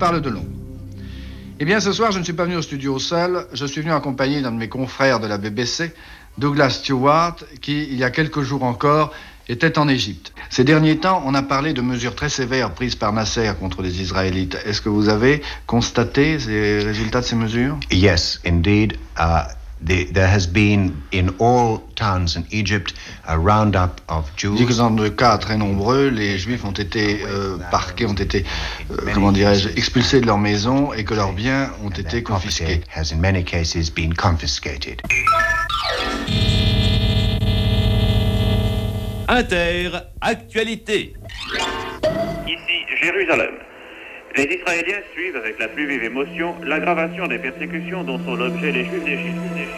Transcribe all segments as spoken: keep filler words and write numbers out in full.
parle de Londres. Eh bien, ce soir, je ne suis pas venu au studio seul. Je suis venu accompagné d'un de mes confrères de la B B C, Douglas Stewart, qui, il y a quelques jours encore, était en Égypte. Ces derniers temps, on a parlé de mesures très sévères prises par Nasser contre les Israélites. Est-ce que vous avez constaté les résultats de ces mesures? Yes, indeed. Uh... The, there has been in all towns in Egypt a roundup of Jews. Je dis que dans de cas très nombreux, les Juifs ont été euh, parqués, ont été, euh, comment dirais-je, expulsés de leur maison et que leurs biens ont été confisqués. Has in many cases been confiscated. Inter, actualité. Ici Jérusalem. Les Israéliens suivent avec la plus vive émotion l'aggravation des persécutions dont sont l'objet les Juifs d'Égypte.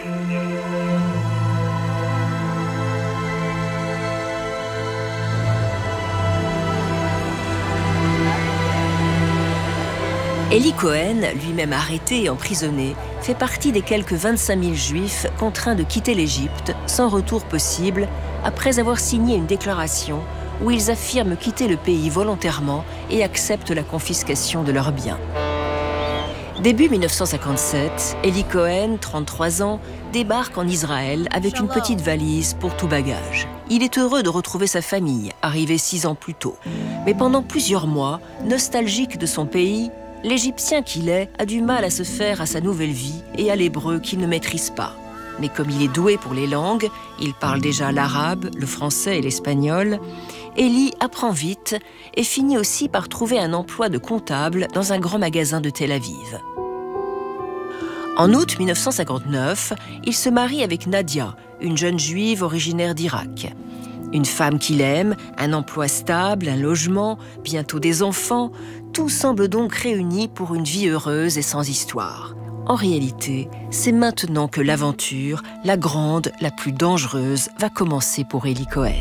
Eli Cohen, lui-même arrêté et emprisonné, fait partie des quelques vingt-cinq mille Juifs contraints de quitter l'Égypte sans retour possible après avoir signé une déclaration où ils affirment quitter le pays volontairement et acceptent la confiscation de leurs biens. Début mille neuf cent cinquante-sept, Eli Cohen, trente-trois ans, débarque en Israël avec une petite valise pour tout bagage. Il est heureux de retrouver sa famille, arrivée six ans plus tôt. Mais pendant plusieurs mois, nostalgique de son pays, l'Égyptien qu'il est a du mal à se faire à sa nouvelle vie et à l'hébreu qu'il ne maîtrise pas. Mais comme il est doué pour les langues, il parle déjà l'arabe, le français et l'espagnol, Eli apprend vite et finit aussi par trouver un emploi de comptable dans un grand magasin de Tel Aviv. En août mille neuf cent cinquante-neuf, il se marie avec Nadia, une jeune juive originaire d'Irak. Une femme qu'il aime, un emploi stable, un logement, bientôt des enfants, tout semble donc réuni pour une vie heureuse et sans histoire. En réalité, c'est maintenant que l'aventure, la grande, la plus dangereuse, va commencer pour Eli Cohen.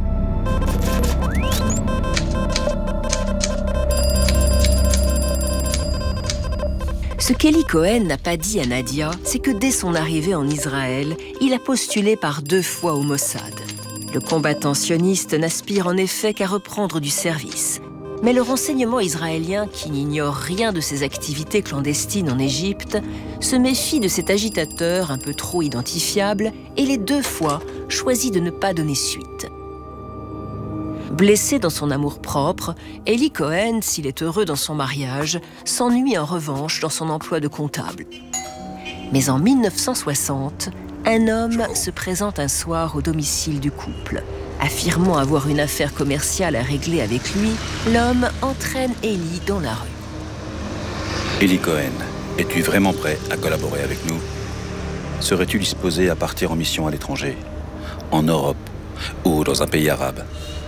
Ce qu'Eli Cohen n'a pas dit à Nadia, c'est que dès son arrivée en Israël, il a postulé par deux fois au Mossad. Le combattant sioniste n'aspire en effet qu'à reprendre du service. Mais le renseignement israélien, qui n'ignore rien de ses activités clandestines en Égypte, se méfie de cet agitateur un peu trop identifiable et les deux fois choisit de ne pas donner suite. Blessé dans son amour-propre, Eli Cohen, s'il est heureux dans son mariage, s'ennuie en revanche dans son emploi de comptable. Mais en mille neuf cent soixante, un homme se présente un soir au domicile du couple. Affirmant avoir une affaire commerciale à régler avec lui, l'homme entraîne Eli dans la rue. Eli Cohen, es-tu vraiment prêt à collaborer avec nous? Serais-tu disposé à partir en mission à l'étranger, en Europe ou dans un pays arabe?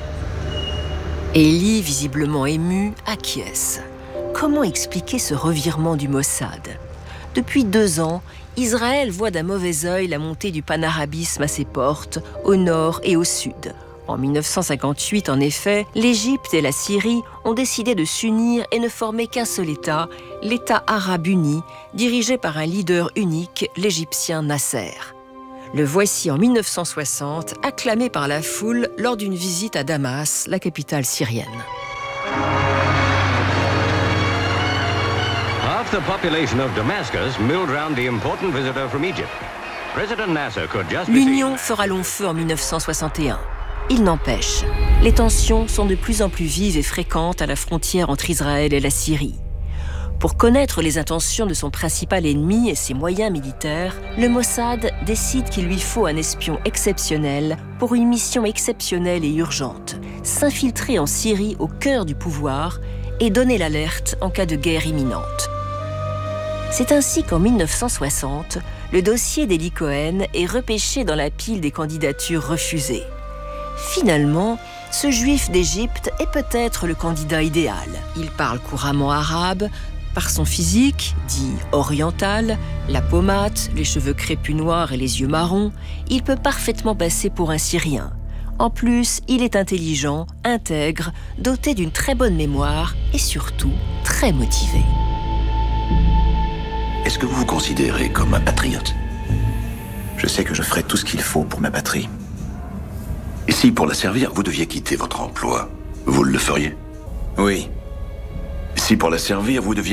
Eli, visiblement ému, acquiesce. Comment expliquer ce revirement du Mossad? Depuis deux ans, Israël voit d'un mauvais œil la montée du panarabisme à ses portes, au nord et au sud. En mille neuf cent cinquante-huit, en effet, l'Égypte et la Syrie ont décidé de s'unir et ne former qu'un seul État, l'État arabe uni, dirigé par un leader unique, l'Égyptien Nasser. Le voici en mille neuf cent soixante, acclamé par la foule lors d'une visite à Damas, la capitale syrienne. Half the population of Damascus milled round the important visitor from Egypt. President Nasser could just be L'Union fera long feu en mille neuf cent soixante et un. Il n'empêche, les tensions sont de plus en plus vives et fréquentes à la frontière entre Israël et la Syrie. Pour connaître les intentions de son principal ennemi et ses moyens militaires, le Mossad décide qu'il lui faut un espion exceptionnel pour une mission exceptionnelle et urgente, s'infiltrer en Syrie au cœur du pouvoir et donner l'alerte en cas de guerre imminente. C'est ainsi qu'en mille neuf cent soixante, le dossier d'Eli Cohen est repêché dans la pile des candidatures refusées. Finalement, ce juif d'Égypte est peut-être le candidat idéal. Il parle couramment arabe. Par son physique, dit oriental, la pommade, les cheveux crépus noirs et les yeux marrons, il peut parfaitement passer pour un Syrien. En plus, il est intelligent, intègre, doté d'une très bonne mémoire et surtout très motivé. Est-ce que vous vous considérez comme un patriote? Je sais que je ferai tout ce qu'il faut pour ma patrie. Et si, pour la servir, vous deviez quitter votre emploi, vous le feriez? Oui. Si, pour la servir, vous deviez